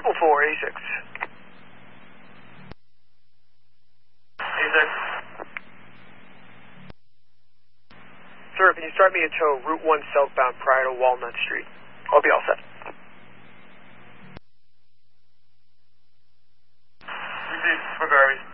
444, A6. A6. Sir, can you start me a tow, Route 1 southbound prior to Walnut Street? I'll be all set. Received. Quick Harvey.